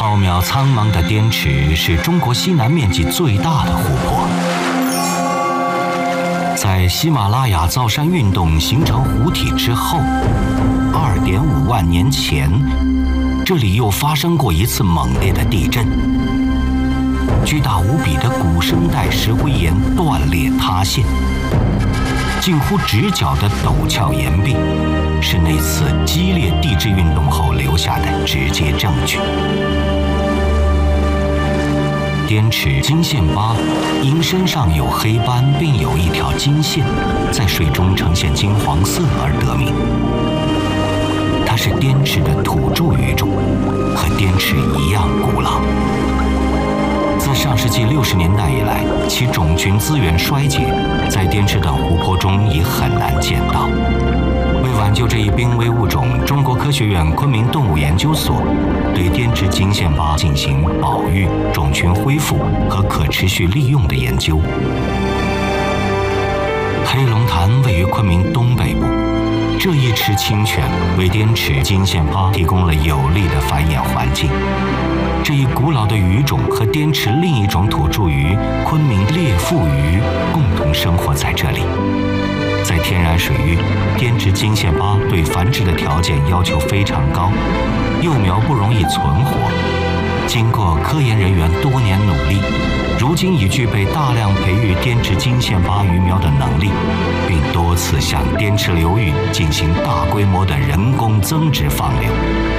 浩渺苍茫的滇池是中国西南面积最大的湖泊。在喜马拉雅造山运动形成湖体之后，2.5万年前，这里又发生过一次猛烈的地震。巨大无比的古生代石灰岩断裂塌陷，近乎直角的陡峭岩壁，是那次激烈地质运动后留下的直接证据。滇池金线巴因身上有黑斑，并有一条金线在水中呈现金黄色而得名。它是滇池的土著鱼种，和滇池一样古老。自上世纪60年代以来，其种群资源衰竭，在滇池等湖泊中已很难见到。为挽救这一濒危物种，中国科学院昆明动物研究所对滇池金线巴进行保育、种群恢复和可持续利用的研究。黑龙潭位于昆明东北部，这一池清泉为滇池金线巴提供了有利的繁衍环境。这一古老的鱼种和滇池另一种土著鱼昆明裂腹鱼共同生活在这里。在天然水域，滇池金线巴对繁殖的条件要求非常高，幼苗不容易存活。经过科研人员多年努力，如今已具备大量培育滇池金线巴鱼苗的能力，并多次向滇池流域进行大规模的人工增殖放流。